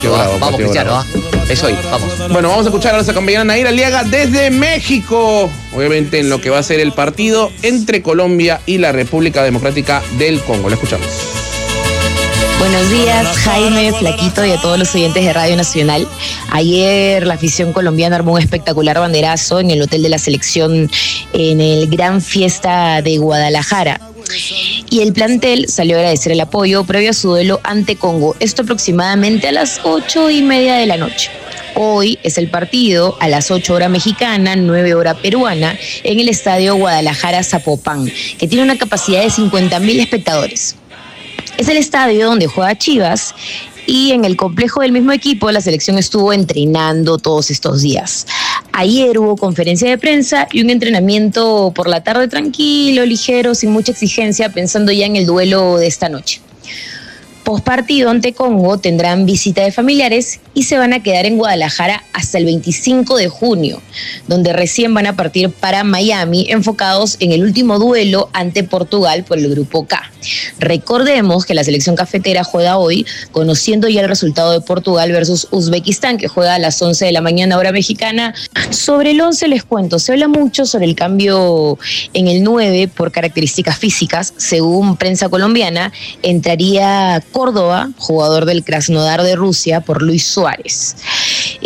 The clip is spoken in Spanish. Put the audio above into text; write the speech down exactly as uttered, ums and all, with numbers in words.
Bravo, vamos, Cristiano, ¿ah? Es hoy, vamos. Bueno, vamos a escuchar a nuestra compañera Naira Aliaga desde México. Obviamente en lo que va a ser el partido entre Colombia y la República Democrática del Congo. La escuchamos. Buenos días, Jaime, Flaquito y a todos los oyentes de Radio Nacional. Ayer la afición colombiana armó un espectacular banderazo en el hotel de la selección en el Gran Fiesta de Guadalajara. Y el plantel salió a agradecer el apoyo previo a su duelo ante Congo, esto aproximadamente a las ocho y media de la noche. Hoy es el partido a las ocho hora mexicana, nueve hora peruana, en el estadio Guadalajara Zapopan, que tiene una capacidad de cincuenta mil espectadores. Es el estadio donde juega Chivas y en el complejo del mismo equipo la selección estuvo entrenando todos estos días. Ayer hubo conferencia de prensa y un entrenamiento por la tarde tranquilo, ligero, sin mucha exigencia, pensando ya en el duelo de esta noche. Postpartido ante Congo tendrán visita de familiares y se van a quedar en Guadalajara hasta el veinticinco de junio, donde recién van a partir para Miami, enfocados en el último duelo ante Portugal por el Grupo K. Recordemos que la selección cafetera juega hoy, conociendo ya el resultado de Portugal versus Uzbekistán, que juega a las once de la mañana hora mexicana. Sobre el once les cuento, se habla mucho sobre el cambio en el nueve por características físicas. Según prensa colombiana, entraría Córdoba, jugador del Krasnodar de Rusia, por Luis Suárez.